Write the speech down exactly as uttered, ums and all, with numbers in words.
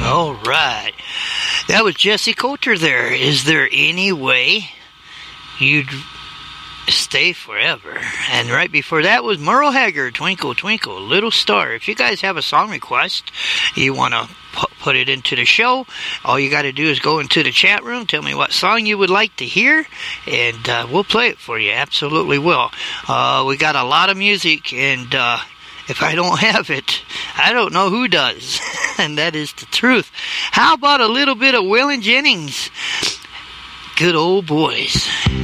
All right. That was Jesse Coulter there. Is there any way you'd stay forever? And right before that was Merle Haggard, Twinkle, Twinkle, Little Star. If you guys have a song request, you want to put it into the show, all you got to do is go into the chat room, tell me what song you would like to hear, and uh, we'll play it for you. Absolutely will. Uh, we got a lot of music, and uh, if I don't have it, I don't know who does. And that is the truth. How about a little bit of Waylon Jennings? Good old boys.